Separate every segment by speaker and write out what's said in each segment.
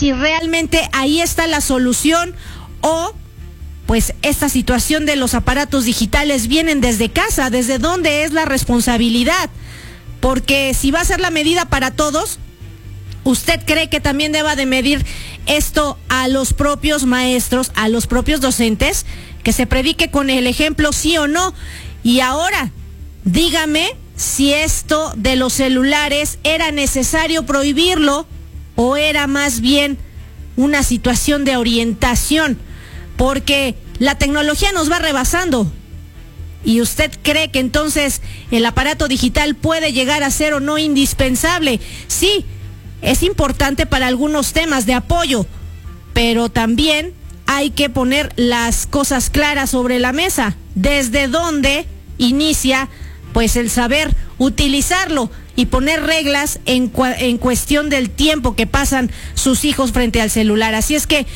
Speaker 1: si realmente ahí está la solución o pues esta situación de los aparatos digitales vienen desde casa, desde dónde es la responsabilidad, porque si va a ser la medida para todos, ¿usted cree que también deba de medir esto a los propios maestros, a los propios docentes, que se predique con el ejemplo, sí o no? Y ahora, dígame si esto de los celulares era necesario prohibirlo o era más bien una situación de orientación, porque la tecnología nos va rebasando. ¿Y usted cree que entonces el aparato digital puede llegar a ser o no indispensable? Sí, es importante para algunos temas de apoyo, pero también hay que poner las cosas claras sobre la mesa. ¿Desde dónde inicia pues el saber utilizarlo y poner reglas en cuestión del tiempo que pasan sus hijos frente al celular? Así es que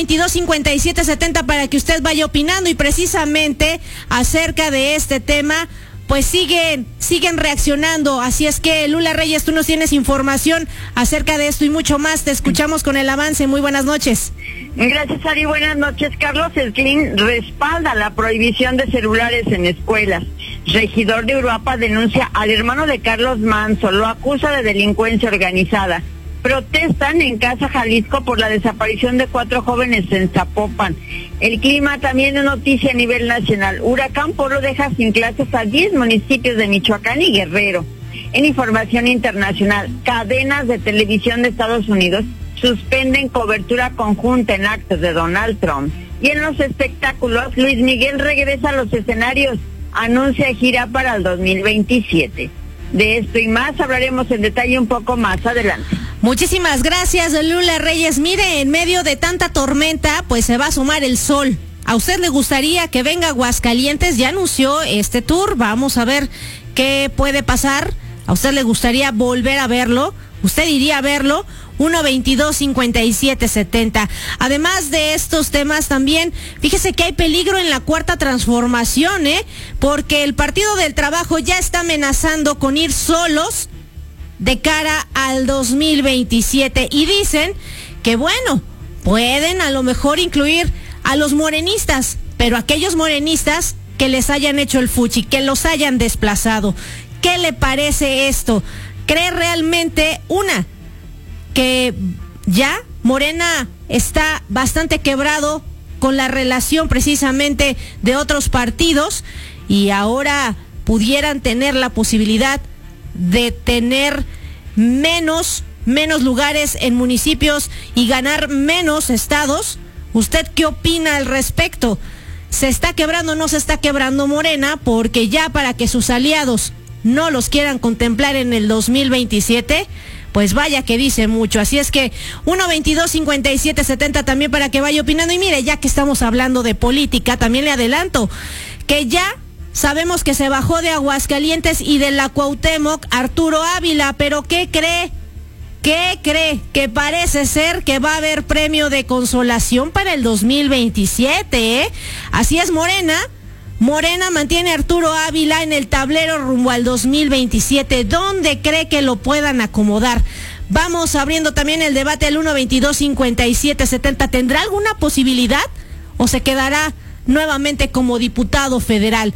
Speaker 1: 122-5770 para que usted vaya opinando, y precisamente acerca de este tema pues siguen reaccionando. Así es que, Lula Reyes, tú nos tienes información acerca de esto y mucho más. Te escuchamos con el avance. Muy buenas noches.
Speaker 2: Gracias, Ari. Buenas noches. Carlos Slim respalda la prohibición de celulares en escuelas. Regidor de Uruapa denuncia al hermano de Carlos Manso, lo acusa de delincuencia organizada. Protestan en Casa Jalisco por la desaparición de 4 jóvenes en Zapopan. El clima también es noticia a nivel nacional. Huracán Polo deja sin clases a 10 municipios de Michoacán y Guerrero. En información internacional, cadenas de televisión de Estados Unidos suspenden cobertura conjunta en actos de Donald Trump. Y en los espectáculos, Luis Miguel regresa a los escenarios, anuncia gira para el 2027. De esto y más hablaremos en detalle un poco más adelante.
Speaker 1: Muchísimas gracias, Lula Reyes. Mire, en medio de tanta tormenta, pues se va a asomar el sol. ¿A usted le gustaría que venga a Aguascalientes? Ya anunció este tour. Vamos a ver qué puede pasar. ¿A usted le gustaría volver a verlo? ¿Usted iría a verlo? 122-5770. Además de estos temas también, fíjese que hay peligro en la Cuarta Transformación, porque el Partido del Trabajo ya está amenazando con ir solos de cara al 2027, y dicen que bueno, pueden a lo mejor incluir a los morenistas, pero aquellos morenistas que les hayan hecho el fuchi, que los hayan desplazado. ¿Qué le parece esto? ¿Cree realmente que ya Morena está bastante quebrado con la relación precisamente de otros partidos y ahora pudieran tener la posibilidad de tener menos lugares en municipios y ganar menos estados? ¿Usted qué opina al respecto? ¿Se está quebrando o no se está quebrando Morena? Porque ya para que sus aliados no los quieran contemplar en el 2027, pues vaya que dice mucho. Así es que 122-5770 también para que vaya opinando. Y mire, ya que estamos hablando de política, también le adelanto que ya sabemos que se bajó de Aguascalientes y de la Cuauhtémoc Arturo Ávila, pero ¿qué cree? Que parece ser que va a haber premio de consolación para el 2027, Así es, Morena mantiene a Arturo Ávila en el tablero rumbo al 2027. ¿Dónde cree que lo puedan acomodar? Vamos abriendo también el debate al 122-5770. ¿Tendrá alguna posibilidad o se quedará nuevamente como diputado federal?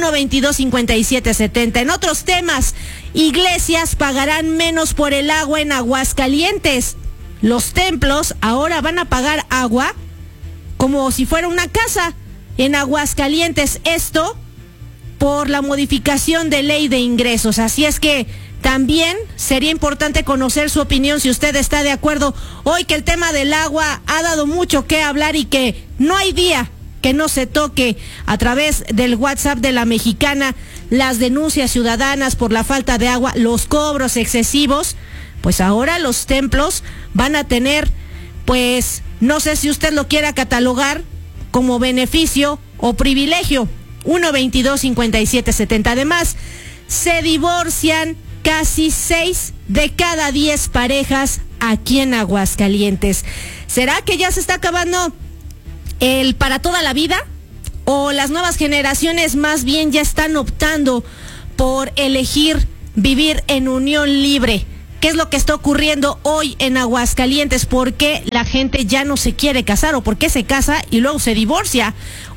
Speaker 1: 122-5770. En otros temas, iglesias pagarán menos por el agua en Aguascalientes. Los templos ahora van a pagar agua como si fuera una casa en Aguascalientes, esto por la modificación de ley de ingresos. Así es que también sería importante conocer su opinión, si usted está de acuerdo hoy que el tema del agua ha dado mucho que hablar y que no hay día que no se toque a través del WhatsApp de La Mexicana las denuncias ciudadanas por la falta de agua, los cobros excesivos. Pues ahora los templos van a tener, pues no sé si usted lo quiera catalogar como beneficio o privilegio. 122-5770. Además, se divorcian casi 6 de cada 10 parejas aquí en Aguascalientes. ¿Será que ya se está acabando el para toda la vida? ¿O las nuevas generaciones más bien ya están optando por elegir vivir en unión libre? qué es lo que está ocurriendo hoy en Aguascalientes, por qué la gente ya no se quiere casar o por qué se casa y luego se divorcia.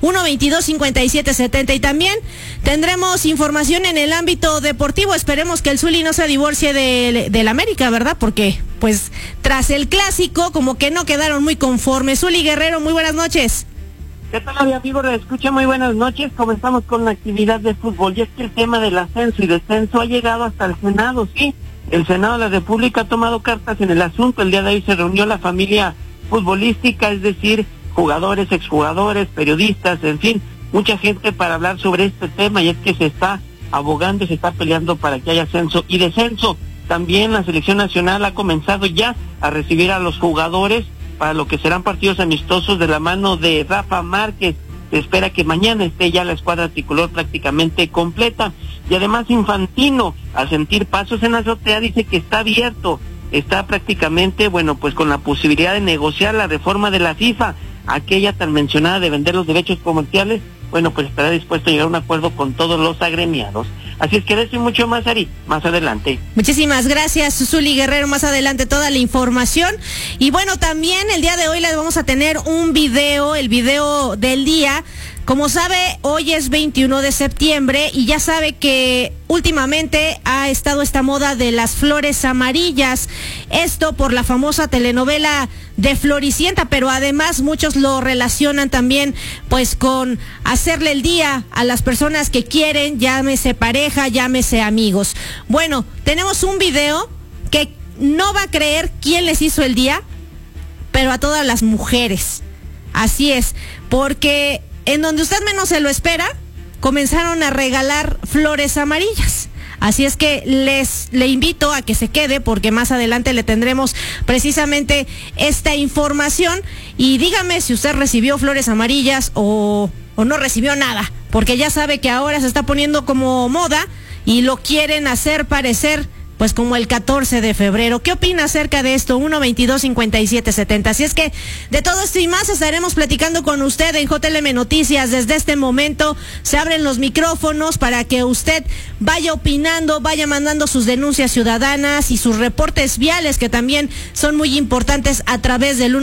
Speaker 1: 1-22-57-70. Y también tendremos información en el ámbito deportivo. Esperemos que el Zuli no se divorcie del América, ¿verdad? Porque pues tras el clásico como que no quedaron muy conformes. Zuli Guerrero, muy buenas noches.
Speaker 3: ¿Qué tal, mi amigo? Escucha, muy buenas noches. Comenzamos con la actividad de fútbol. Y es que el tema del ascenso y descenso ha llegado hasta el Senado, sí. El Senado de la República ha tomado cartas en el asunto. El día de hoy se reunió la familia futbolística, es decir, jugadores, exjugadores, periodistas, en fin, mucha gente para hablar sobre este tema. Y es que se está abogando y se está peleando para que haya ascenso y descenso. También la selección nacional ha comenzado ya a recibir a los jugadores para lo que serán partidos amistosos de la mano de Rafa Márquez. Se espera que mañana esté ya la escuadra tricolor prácticamente completa. Y además Infantino, al sentir pasos en la azotea, dice que está abierto, está prácticamente, bueno, pues con la posibilidad de negociar la reforma de la FIFA, aquella tan mencionada de vender los derechos comerciales. Bueno, pues estará dispuesto a llegar a un acuerdo con todos los agremiados. Así es que de eso y mucho más, Ari, más adelante.
Speaker 1: Muchísimas gracias, Zuli Guerrero. Más adelante toda la información. Y bueno, también el día de hoy les vamos a tener un video, el video del día. Como sabe, hoy es 21 de septiembre y ya sabe que últimamente ha estado esta moda de las flores amarillas. Esto por la famosa telenovela de Floricienta, pero además muchos lo relacionan también pues con hacerle el día a las personas que quieren, llámese pareja, llámese amigos. Bueno, tenemos un video que no va a creer quién les hizo el día, pero a todas las mujeres. Así es, porque en donde usted menos se lo espera, comenzaron a regalar flores amarillas. Así es que le invito a que se quede porque más adelante le tendremos precisamente esta información. Y dígame si usted recibió flores amarillas o no recibió nada, porque ya sabe que ahora se está poniendo como moda y lo quieren hacer parecer pues como el 14 de febrero. ¿Qué opina acerca de esto? 1-22-57-70. Así es que de todo esto y más estaremos platicando con usted en JLM Noticias. Desde este momento se abren los micrófonos para que usted vaya opinando, vaya mandando sus denuncias ciudadanas y sus reportes viales, que también son muy importantes, a través del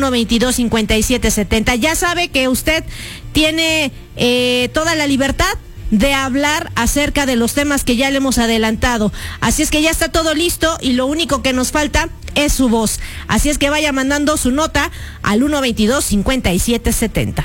Speaker 1: 1-22-57-70. Ya sabe que usted tiene toda la libertad de hablar acerca de los temas que ya le hemos adelantado. Así es que ya está todo listo y lo único que nos falta es su voz. Así es que vaya mandando su nota al 1-22-57-70.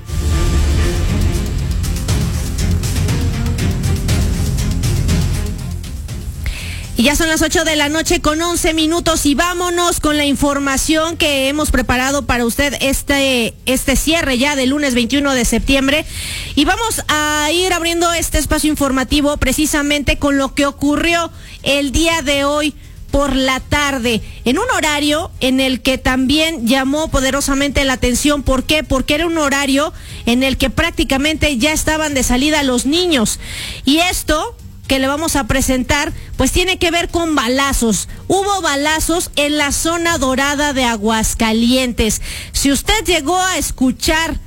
Speaker 1: Y ya son las 8 de la noche con 11 minutos y vámonos con la información que hemos preparado para usted este cierre ya del lunes 21 de septiembre. Y vamos a ir abriendo este espacio informativo precisamente con lo que ocurrió el día de hoy por la tarde, en un horario en el que también llamó poderosamente la atención. ¿Por qué? Porque era un horario en el que prácticamente ya estaban de salida los niños. Y esto que le vamos a presentar pues tiene que ver con balazos. Hubo balazos en la zona dorada de Aguascalientes. Si usted llegó a escuchar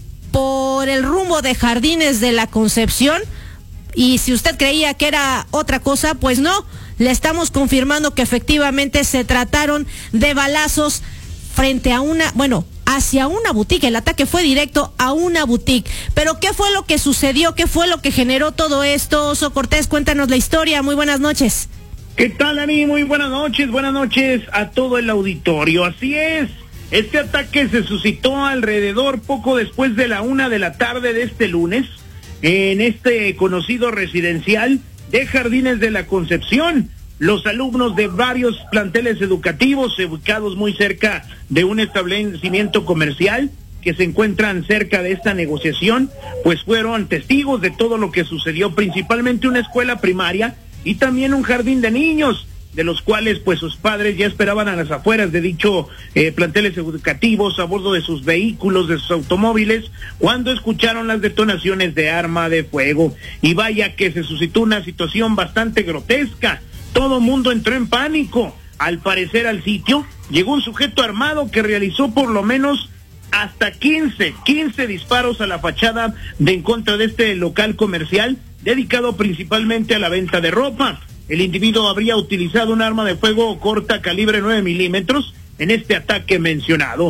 Speaker 1: por el rumbo de Jardines de la Concepción y si usted creía que era otra cosa, pues no, le estamos confirmando que efectivamente se trataron de balazos frente a hacia una boutique. El ataque fue directo a una boutique. Pero ¿qué fue lo que sucedió? ¿Qué fue lo que generó todo esto? Oso Cortés, cuéntanos la historia. Muy buenas noches.
Speaker 4: ¿Qué tal, Ani? Muy buenas noches a todo el auditorio. Así es, este ataque se suscitó alrededor poco después de la 1 de la tarde de este lunes, en este conocido residencial de Jardines de la Concepción. Los alumnos de varios planteles educativos ubicados muy cerca de un establecimiento comercial que se encuentran cerca de esta negociación, pues fueron testigos de todo lo que sucedió, principalmente una escuela primaria y también un jardín de niños, de los cuales pues sus padres ya esperaban a las afueras de dicho planteles educativos a bordo de sus vehículos, de sus automóviles, cuando escucharon las detonaciones de arma de fuego. Y vaya que se suscitó una situación bastante grotesca. Todo mundo entró en pánico. Al parecer al sitio llegó un sujeto armado que realizó por lo menos hasta 15 disparos a la fachada de en contra de este local comercial dedicado principalmente a la venta de ropa. el individuo habría utilizado un arma de fuego corta calibre 9 milímetros en este ataque mencionado.